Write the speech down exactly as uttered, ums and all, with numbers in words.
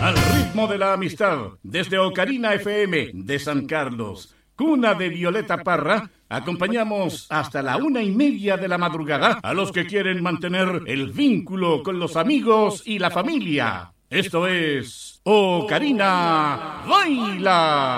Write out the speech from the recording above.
Al ritmo de la amistad, desde Ocarina F M de San Carlos, cuna de Violeta Parra, acompañamos hasta la una y media de la madrugada a los que quieren mantener el vínculo con los amigos y la familia. Esto es Ocarina Baila.